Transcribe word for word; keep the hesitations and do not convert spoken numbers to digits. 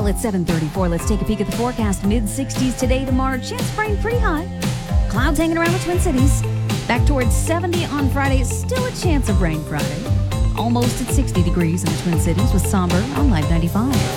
Well, it's seven thirty-four. Let's take a peek at the forecast. mid sixties today, tomorrow. Chance of rain pretty high. Clouds hanging around the Twin Cities. Back towards seventy on Friday. Still a chance of rain Friday. Almost at sixty degrees in the Twin Cities with Somber on Live ninety-five.